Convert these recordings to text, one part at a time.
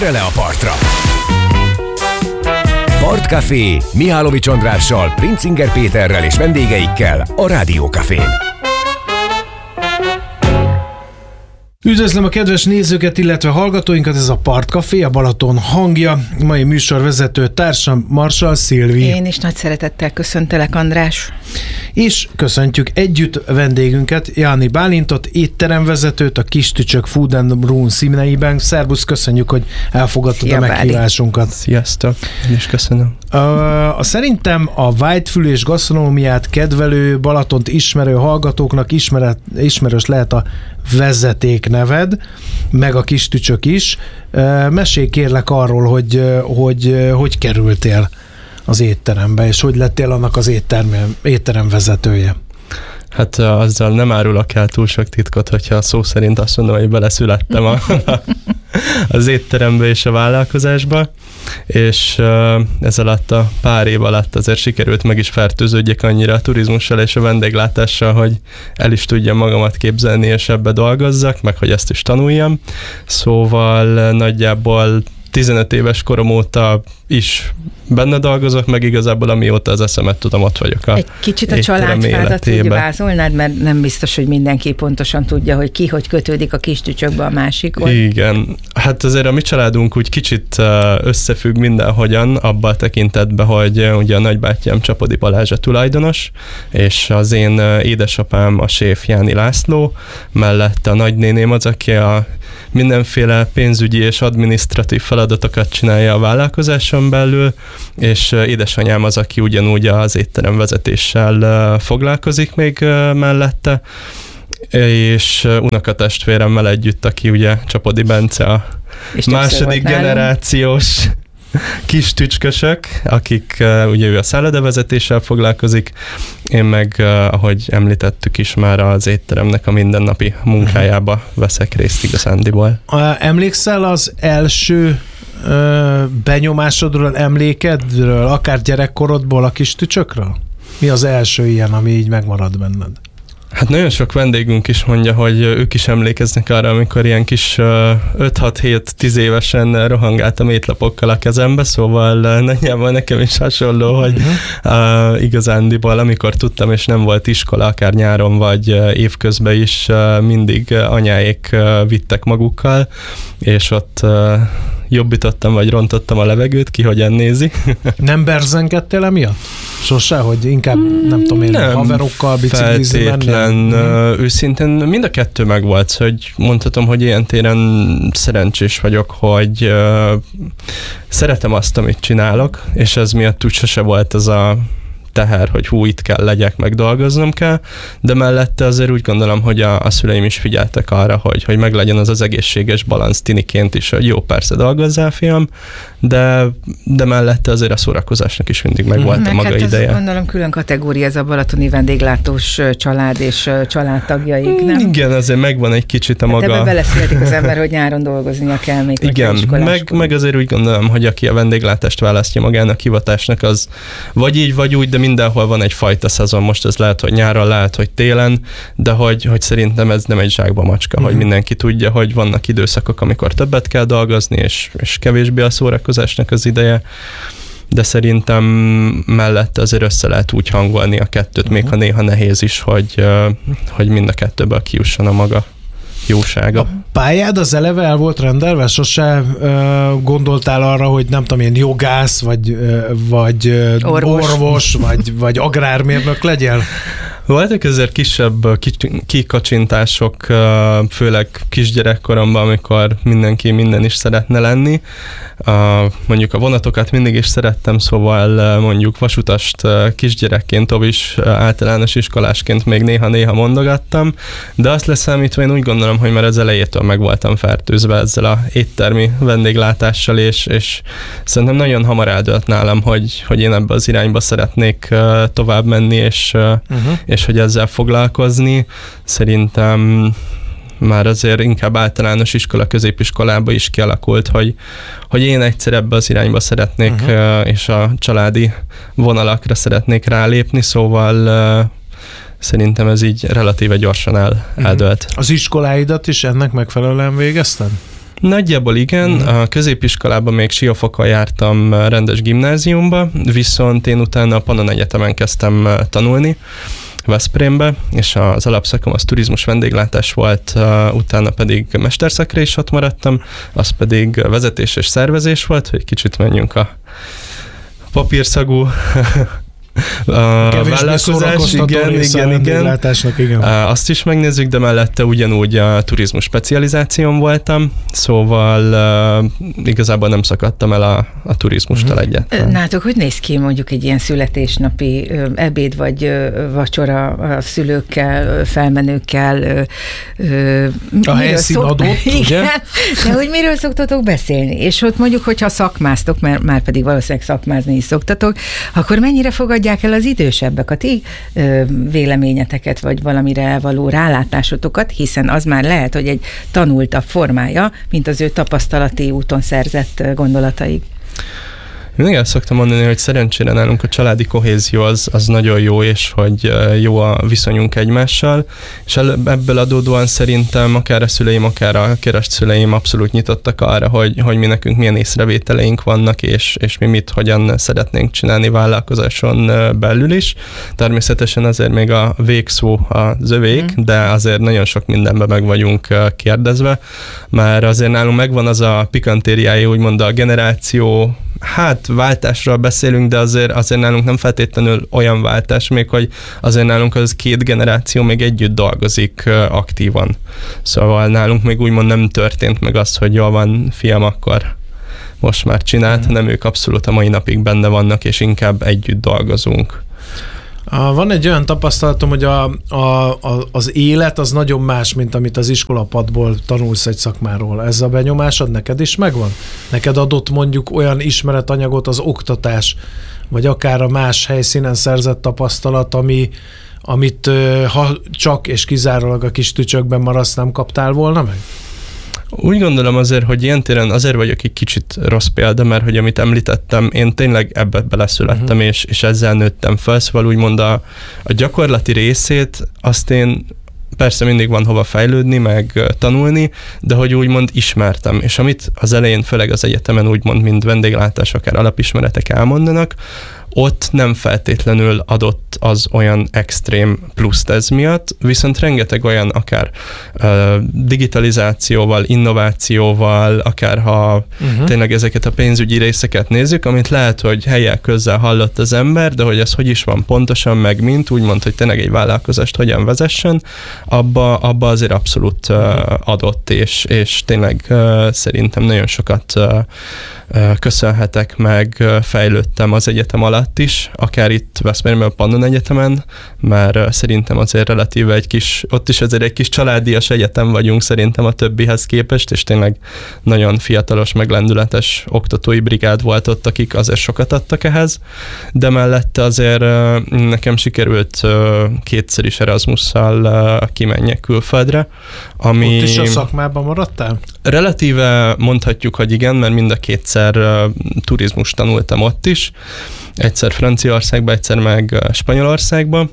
Le a partra. Partcafé Mihálovics Andrással, Princinger Péterrel és vendégeikkel a Rádiókafén. Üdvözlöm a kedves nézőket, illetve hallgatóinkat, ez a Partcafé, a Balaton hangja. Mai műsorvezető társam Marshall Szilvi. Én is nagy szeretettel köszöntelek, András. És köszöntjük együtt vendégünket, Jáni Bálintot, étteremvezetőt a Kis Tücsök Food and Room színeiben. Szerbusz, köszönjük, hogy elfogadtad Szia, a meghívásunkat. Sziasztok, én is köszönöm. Szerintem a Whitefield és gasztronómiát kedvelő, Balatont ismerő hallgatóknak ismerős lehet a vezeték neved, meg a Kis Tücsök is. Mesélj kérlek arról, hogy kerültél az étterembe, és hogy lettél annak az étterem vezetője. Hát azzal nem árulok el túl sok titkot, hogyha szó szerint azt mondom, hogy beleszülettem az étterembe és a vállalkozásba, és ez alatt a pár év alatt azért sikerült meg is fertőződjek annyira a turizmussal és a vendéglátással, hogy el is tudjam magamat képzelni, és ebbe dolgozzak, meg hogy ezt is tanuljam. Szóval nagyjából 15 éves korom óta is benne dolgozok, meg igazából amióta az eszemet tudom, ott vagyok a Egy kicsit a családfádat úgy vázolnád, mert nem biztos, hogy mindenki pontosan tudja, hogy ki, hogy kötődik a Kis Tücsökbe a másikhoz. Igen. Hát azért a mi családunk úgy kicsit összefügg mindenhogyan, abban a tekintetben, hogy ugye a nagybátyám Csapodi Balázs a tulajdonos, és az én édesapám a séf Jáni László, mellette a nagynéném az, aki a mindenféle pénzügyi és adminisztratív feladatokat csinálja a vállalkozáson belül, és édesanyám az, aki ugyanúgy az étterem vezetéssel foglalkozik még mellette, és unokatestvéremmel együtt, aki ugye Csapodi Bence a második generációs kis tücskösök, akik ugye ő a szállodavezetéssel foglalkozik, én meg, ahogy említettük is, már az étteremnek a mindennapi munkájába veszek részt igazándiból. Emlékszel az első benyomásodról, emlékedről, akár gyerekkorodból a Kis Tücsökről? Mi az első ilyen, ami így megmarad benned? Hát nagyon sok vendégünk is mondja, hogy ők is emlékeznek arra, amikor ilyen kis 5-6-7-10 évesen rohangáltam étlapokkal a kezembe, szóval nagyjából nekem is hasonló, hogy igazándiból, amikor tudtam, és nem volt iskola, akár nyáron vagy évközben is, mindig anyáék vittek magukkal, és ott jobbítottam, vagy rontottam a levegőt, ki hogyan nézi. Nem berzenkedtél sose, hogy inkább, nem tudom én, haverokkal biciklizni menni? Őszintén mind a kettő megvolt, hogy mondhatom, hogy ilyen téren szerencsés vagyok, hogy szeretem azt, amit csinálok, és ez miatt úgy sose volt ez a teher, hogy itt kell legyek, meg dolgoznom kell, de mellette azért úgy gondolom, hogy a szüleim is figyeltek arra, hogy meglegyen az egészséges balansz tiniként is, hogy jó, persze dolgozzál, fiam, de mellette azért a szórakozásnak is mindig megvolt a maga hát ideje. Azt gondolom külön kategória ez a balatoni vendéglátós család és családtagjaik, nem? Igen, azért megvan egy kicsit a maga... Ebben beleszületik az ember, hogy nyáron dolgoznia kell még. Igen, meg azért úgy gondolom, hogy aki a vendéglátást választja magának hivatásnak, az vagy így, vagy úgy, de mindenhol van egyfajta szezon, most ez lehet, hogy nyáron, lehet, hogy télen, de hogy szerintem ez nem egy zsákba macska, hogy mindenki tudja, hogy vannak időszakok, amikor többet kell dolgozni, és kevésbé a szórakozásnak az ideje, de szerintem mellette azért össze lehet úgy hangolni a kettőt, még ha néha nehéz is, hogy mind a kettőből kijusson a maga jósága. A pályád az eleve el volt rendelve? Sose gondoltál arra, hogy nem tudom én, jogász, vagy orvos vagy agrármérnök legyél? Voltak azért kisebb kikacsintások, főleg kisgyerekkoromban, amikor mindenki minden is szeretne lenni. Mondjuk a vonatokat mindig is szerettem, szóval mondjuk vasutast kisgyerekként, is általános iskolásként még néha-néha mondogattam, de azt leszámítva én úgy gondolom, hogy már az elejétől meg voltam fertőzve ezzel a éttermi vendéglátással, és szerintem nagyon hamar eldőlt nálam, hogy én ebbe az irányba szeretnék tovább menni, és hogy ezzel foglalkozni. Szerintem már azért inkább általános iskola, középiskolába is kialakult, hogy én egyszer ebbe az irányba szeretnék, és a családi vonalakra szeretnék rálépni, szóval szerintem ez így relatíve gyorsan eldőlt. Az iskoláidat is ennek megfelelően végezted? Nagyjából igen, a középiskolában még Siófokon jártam rendes gimnáziumba, viszont én utána a Pannon Egyetemen kezdtem tanulni, Veszprémbe, és az alapszakom az turizmus vendéglátás volt, utána pedig mesterszakra is ott maradtam, az pedig vezetés és szervezés volt, hogy kicsit menjünk a papírszagú vállalkozás, igen. Azt is megnézzük, de mellette ugyanúgy a turizmus specializáción voltam, szóval igazából nem szakadtam el a turizmustól egyet. Nátok, hogy néz ki mondjuk egy ilyen születésnapi ebéd vagy vacsora a szülőkkel, felmenőkkel? A helyszín adott, ugye? De hogy miről szoktatok beszélni? És ott mondjuk, hogyha szakmáztok, mert már pedig valószínűleg szakmázni is szoktatok, akkor mennyire fogadják el az idősebbek a ti véleményeteket, vagy valamire való rálátásotokat, hiszen az már lehet, hogy egy tanultabb formája, mint az ő tapasztalati úton szerzett gondolataik. Mindig el szoktam mondani, hogy szerencsére nálunk a családi kohézió az nagyon jó, és hogy jó a viszonyunk egymással, és ebből adódóan szerintem akár a szüleim, akár a keresztszüleim abszolút nyitottak arra, hogy mi nekünk milyen észrevételeink vannak, és mi hogyan szeretnénk csinálni vállalkozáson belül is. Természetesen azért még a végszó az övék, de azért nagyon sok mindenben meg vagyunk kérdezve, mert azért nálunk megvan az a pikantériája, úgymond a generáció, váltásról beszélünk, de azért nálunk nem feltétlenül olyan váltás, még hogy azért nálunk az 2 generáció még együtt dolgozik aktívan. Szóval nálunk még úgymond nem történt meg az, hogy jól van, fiam, akkor most már csinált, hanem ők abszolút a mai napig benne vannak, és inkább együtt dolgozunk. Van egy olyan tapasztalatom, hogy az élet az nagyon más, mint amit az iskolapadból tanulsz egy szakmáról. Ez a benyomásod neked is megvan? Neked adott mondjuk olyan ismeretanyagot az oktatás, vagy akár a más helyszínen szerzett tapasztalat, amit ha csak és kizárólag a kis tücsökben maradsz, nem kaptál volna meg? Úgy gondolom azért, hogy ilyen téren azért vagyok egy kicsit rossz példa, mert hogy amit említettem, én tényleg ebbe beleszülettem, és ezzel nőttem fel, szóval úgymond a gyakorlati részét azt én persze mindig van hova fejlődni, meg tanulni, de hogy úgymond ismertem, és amit az elején, főleg az egyetemen úgymond, mint vendéglátás, akár alapismeretek elmondanak, ott nem feltétlenül adott az olyan extrém pluszt ez miatt, viszont rengeteg olyan akár digitalizációval, innovációval, akár ha tényleg ezeket a pénzügyi részeket nézzük, amit lehet, hogy helyel közzel hallott az ember, de hogy ez hogy is van pontosan, meg mint, úgymond, hogy tényleg egy vállalkozást hogyan vezessen, abba azért abszolút adott, és tényleg szerintem nagyon sokat köszönhetek, meg fejlődtem az egyetem alatt is, akár itt Veszprémben, a Pannon Egyetemen, mert szerintem azért relatíve ott is azért egy kis családias egyetem vagyunk szerintem a többihez képest, és tényleg nagyon fiatalos, meg lendületes oktatói brigád volt ott, akik azért sokat adtak ehhez, de mellette azért nekem sikerült 2-szer is Erasmusszal kimenjek külföldre, ami... Ott is a szakmában maradtál? Relatíve mondhatjuk, hogy igen, mert mind a 2-szer turizmus tanultam ott is. Egyszer Franciaországba, egyszer meg Spanyolországba.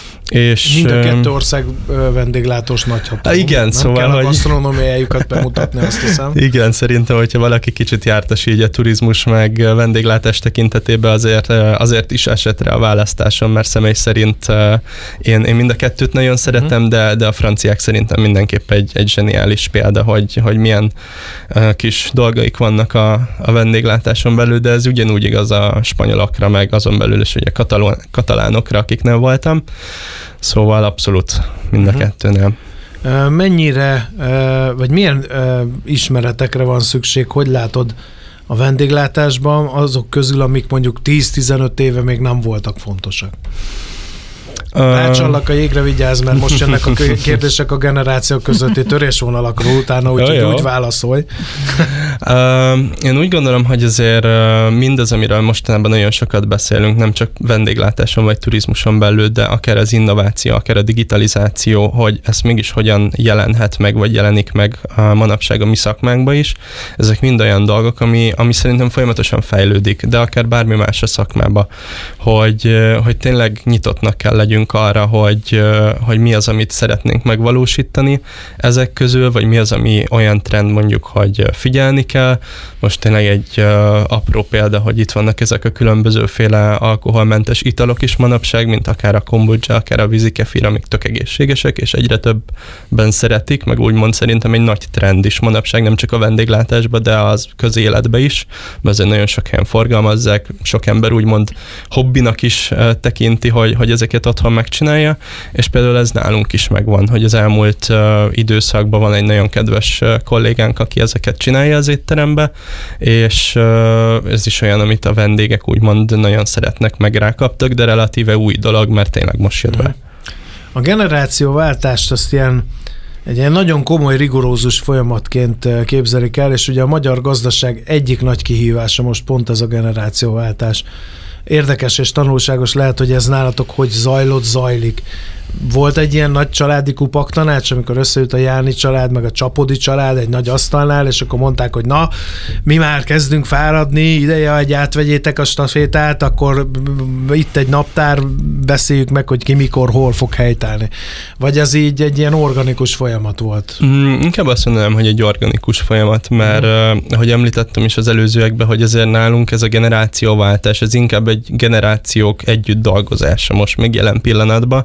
És mind a 2 ország vendéglátós nagyhatalom. Igen, nem szóval, kell a gasztronómiájukat bemutatni, azt hiszem. Igen, szerintem, hogyha valaki kicsit jártas így a turizmus meg vendéglátás tekintetében, azért is esett rá a választáson, mert személy szerint én mind a 2-t nagyon szeretem, de a franciák szerintem mindenképp egy zseniális példa, hogy milyen kis dolgaik vannak a vendéglátáson belül, de ez ugyanúgy igaz a spanyolokra, meg azon belül is ugye katalánokra, akiknél voltam. Szóval abszolút mind a 2-nél. Mennyire, vagy milyen ismeretekre van szükség, hogy látod a vendéglátásban azok közül, amik mondjuk 10-15 éve még nem voltak fontosak? Rácsallak a jégre, vigyázz, mert most jönnek a kérdések a generációk közötti törésvonalakról utána, úgyhogy úgy válaszolj. Én úgy gondolom, hogy azért mindaz, amiről mostanában nagyon sokat beszélünk, nem csak vendéglátáson vagy turizmuson belül, de akár az innováció, akár a digitalizáció, hogy ez mégis hogyan jelenhet meg, vagy jelenik meg manapság a mi szakmánkban is. Ezek mind olyan dolgok, ami szerintem folyamatosan fejlődik, de akár bármi más a szakmába, hogy tényleg nyitottnak kell legyünk figyelünk arra, hogy mi az, amit szeretnénk megvalósítani ezek közül, vagy mi az, ami olyan trend mondjuk, hogy figyelni kell. Most tényleg egy apró példa, hogy itt vannak ezek a különbözőféle alkoholmentes italok is manapság, mint akár a kombudzsa, akár a vízikefir, amik tök egészségesek, és egyre többen szeretik, meg úgymond szerintem egy nagy trend is manapság, nem csak a vendéglátásban, de az közéletben is, mert azért nagyon sok helyen forgalmazzák, sok ember úgymond hobbinak is tekinti, hogy ezeket otthon megcsinálja, és például ez nálunk is megvan, hogy az elmúlt időszakban van egy nagyon kedves kollégánk, aki ezeket csinálja az étterembe, és ez is olyan, amit a vendégek úgymond nagyon szeretnek, meg rákaptak, de relatíve új dolog, mert tényleg most jött be. A generációváltást azt egy ilyen nagyon komoly, rigorózus folyamatként képzelik el, és ugye a magyar gazdaság egyik nagy kihívása most pont ez a generációváltás. Érdekes és tanulságos lehet, hogy ez nálatok hogy zajlik. Volt egy ilyen nagy családi kupaktanács, amikor összejött a Jáni család, meg a Csapodi család egy nagy asztalnál, és akkor mondták, hogy na, mi már kezdünk fáradni, ideje, hogy átvegyétek a stafétát, akkor itt egy naptár, beszéljük meg, hogy ki mikor, hol fog helytállni. Vagy ez így egy ilyen organikus folyamat volt? Inkább azt mondanám, hogy egy organikus folyamat, mert ahogy említettem is az előzőekben, hogy ezért nálunk ez a generációváltás, ez inkább egy generációk együtt dolgozása most még jelen pillanatban,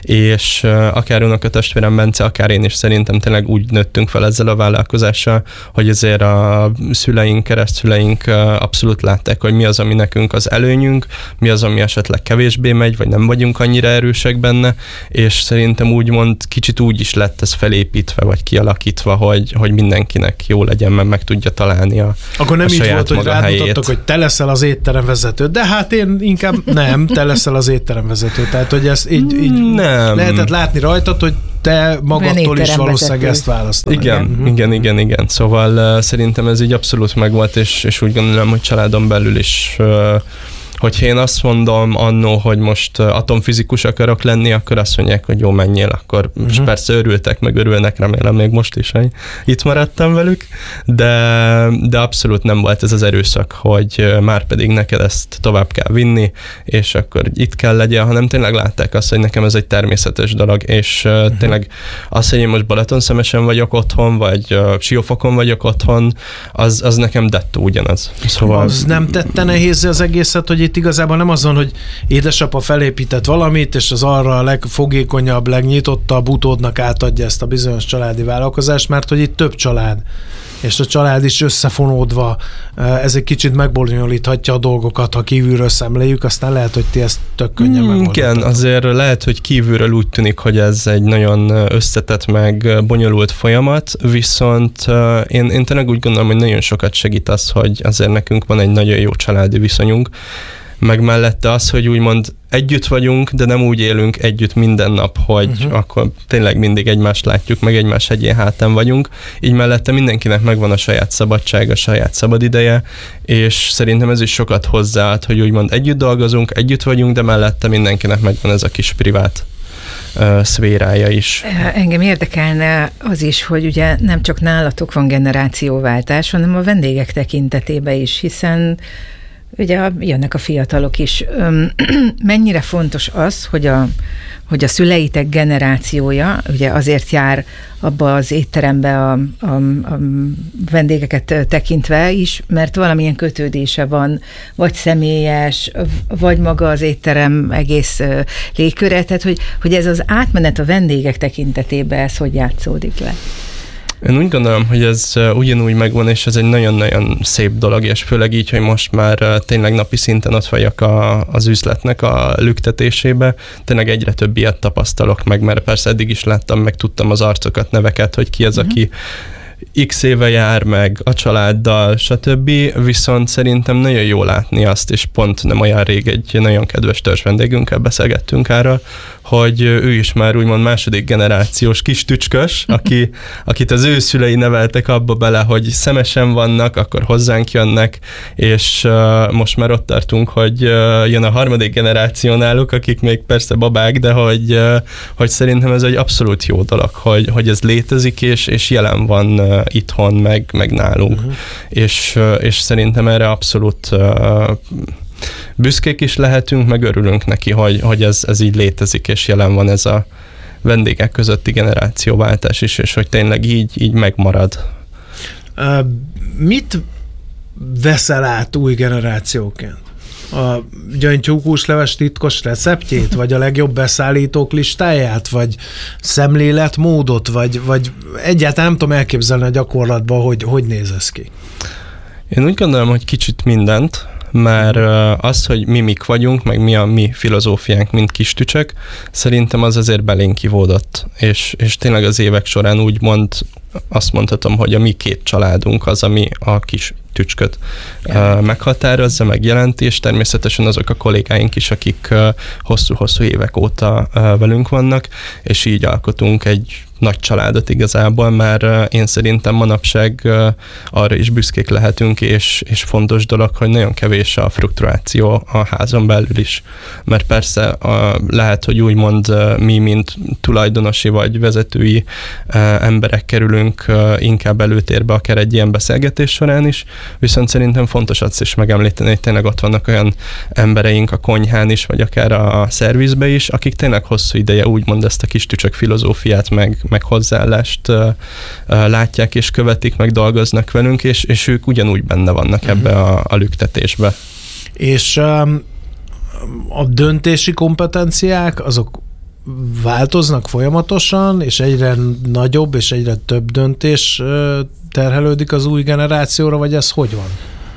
és akár unokatestvérem Bence, akár én is szerintem tényleg úgy nőttünk fel ezzel a vállalkozással, hogy azért a szüleink, keresztszüleink abszolút látták, hogy mi az, ami nekünk az előnyünk, mi az, ami esetleg kevésbé megy, vagy nem vagyunk annyira erősek benne, és szerintem úgymond kicsit úgy is lett ez felépítve, vagy kialakítva, hogy mindenkinek jó legyen, mert meg tudja találni a Akkor nem így volt, hogy rád mutattak, hogy te leszel az étteremvezető, de hát én inkább nem, te leszel az étteremvezető. Tehát, hogy ezt így nem. Lehetett látni rajtad, hogy te magadtól is valószínűleg ezt választod. Igen. Szóval szerintem ez így abszolút megvolt, és úgy gondolom, hogy családon belül is hogyha én azt mondom annó, hogy most atomfizikus akarok lenni, akkor azt mondják, hogy jó, menjél, akkor és persze örültek, meg örülnek, remélem még most is, hogy itt maradtam velük, de abszolút nem volt ez az erőszak, hogy már pedig neked ezt tovább kell vinni, és akkor itt kell legyen, hanem tényleg látták azt, hogy nekem ez egy természetes dolog, és tényleg az, hogy én most Balatonszemesen vagyok otthon, vagy Siófokon vagyok otthon, az nekem dettó ugyanaz. Szóval... Az nem tette nehéz az egészet, hogy itt igazából nem azon, hogy édesapa felépített valamit, és az arra a legfogékonyabb, legnyitottabb utódnak átadja ezt a bizonyos családi vállalkozást, mert hogy itt több család, és a család is összefonódva, ez egy kicsit megbonyolíthatja a dolgokat, ha kívülről szemléljük, aztán lehet, hogy ti ezt tök könnyen megoldottatok. Igen, azért lehet, hogy kívülről úgy tűnik, hogy ez egy nagyon összetett, meg bonyolult folyamat, viszont én tényleg úgy gondolom, hogy nagyon sokat segít az, hogy azért nekünk van egy nagyon jó családi viszonyunk, meg mellette az, hogy úgymond együtt vagyunk, de nem úgy élünk együtt minden nap, hogy akkor tényleg mindig egymást látjuk, meg egymás hegyén hátán vagyunk. Így mellette mindenkinek megvan a saját szabadsága, a saját szabadideje, és szerintem ez is sokat hozzáad, hogy úgymond együtt dolgozunk, együtt vagyunk, de mellette mindenkinek megvan ez a kis privát szférája is. Engem érdekelne az is, hogy ugye nem csak nálatok van generációváltás, hanem a vendégek tekintetében is, hiszen ugye jönnek a fiatalok is. Mennyire fontos az, hogy a szüleitek generációja ugye azért jár abba az étterembe a vendégeket tekintve is, mert valamilyen kötődése van, vagy személyes, vagy maga az étterem egész légköre, tehát hogy ez az átmenet a vendégek tekintetében, ez hogy játszódik le? Én úgy gondolom, hogy ez ugyanúgy megvan, és ez egy nagyon-nagyon szép dolog, és főleg így, hogy most már tényleg napi szinten ott vagyok az üzletnek a lüktetésébe. Tényleg egyre több ilyet tapasztalok meg, mert persze eddig is láttam, meg tudtam az arcokat, neveket, hogy ki az, aki x éve jár meg a családdal, stb. Viszont szerintem nagyon jó látni azt, és pont nem olyan rég egy nagyon kedves törzs vendégünkkel beszélgettünk erről, hogy ő is már úgymond második generációs kis tücskös, akit az ő szülei neveltek abba bele, hogy szemesen vannak, akkor hozzánk jönnek, és most már ott tartunk, hogy jön a harmadik generáció náluk, akik még persze babák, de hogy szerintem ez egy abszolút jó dolog, hogy ez létezik, és jelen van itthon, meg nálunk. És szerintem erre abszolút büszkék is lehetünk, meg örülünk neki, hogy ez így létezik, és jelen van ez a vendégek közötti generációváltás is, és hogy tényleg így megmarad. Mit veszel át új generációként? A gyöngytyúkúsleves titkos receptjét, vagy a legjobb beszállítók listáját, vagy szemléletmódot, vagy egyáltalán nem tudom elképzelni a gyakorlatban, hogy néz ez ki? Én úgy gondolom, hogy kicsit mindent, mert az, hogy mi mik vagyunk, meg mi a mi filozófiánk, mint kis tücsök, szerintem az azért belénk kivódott. És tényleg az évek során azt mondhatom, hogy a mi két családunk az, ami a kis tücsköt meghatározza, meg jelenti, és természetesen azok a kollégáink is, akik hosszú-hosszú évek óta velünk vannak, és így alkotunk egy nagy családot igazából, mert én szerintem manapság arra is büszkék lehetünk, és fontos dolog, hogy nagyon kevés a fluktuáció a házon belül is. Mert persze lehet, hogy úgymond mi, mint tulajdonosi vagy vezetői emberek kerülünk inkább előtérbe akár egy ilyen beszélgetés során is, viszont szerintem fontos azt is megemlíteni, hogy tényleg ott vannak olyan embereink a konyhán is, vagy akár a szervizbe is, akik tényleg hosszú ideje úgymond ezt a kis tücsök filozófiát, meg hozzáállást látják és követik, meg dolgoznak velünk, és ők ugyanúgy benne vannak ebbe a lüktetésbe. És a döntési kompetenciák, azok változnak folyamatosan, és egyre nagyobb és egyre több döntés terhelődik az új generációra, vagy ez hogy van?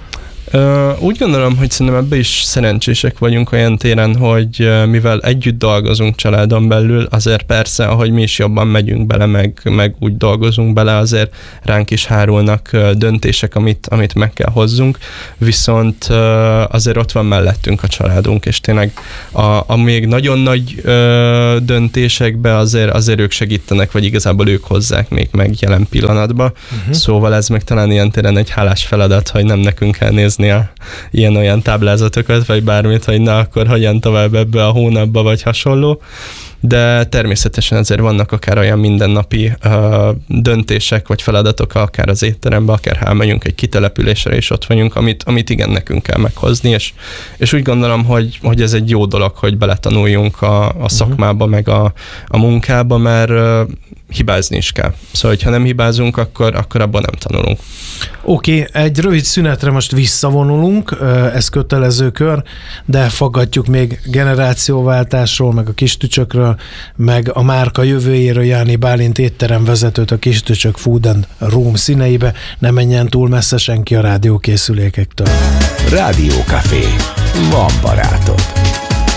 Úgy gondolom, hogy szerintem ebbe is szerencsések vagyunk olyan téren, hogy mivel együtt dolgozunk családon belül, azért persze, ahogy mi is jobban megyünk bele, meg úgy dolgozunk bele, azért ránk is hárulnak döntések, amit meg kell hozzunk, viszont azért ott van mellettünk a családunk, és tényleg a még nagyon nagy döntésekbe azért ők segítenek, vagy igazából ők hozzák még meg jelen pillanatban. Szóval ez meg talán ilyen téren egy hálás feladat, hogy nem nekünk kell nézni ilyen-olyan táblázatokat, vagy bármit, hogy na, akkor hogyan tovább ebbe a hónapba, vagy hasonló. De természetesen azért vannak akár olyan mindennapi döntések, vagy feladatok, akár az étterembe, akár ha elmegyünk egy kitelepülésre, és ott vagyunk, amit igen, nekünk kell meghozni, és úgy gondolom, hogy ez egy jó dolog, hogy beletanuljunk a szakmába, meg a munkába, mert hibázni is kell. Szóval, hogyha nem hibázunk, akkor abban nem tanulunk. Oké, egy rövid szünetre most visszavonulunk, ez kötelező kör, de faggatjuk még generációváltásról, meg a kis tücsökről, meg a márka jövőjéről Jáni Bálint étteremvezetőt a Kis Tücsök Food and Room színeibe. Ne menjen túl messze senki a rádiókészülékektől. Rádiókafé. Van barátod.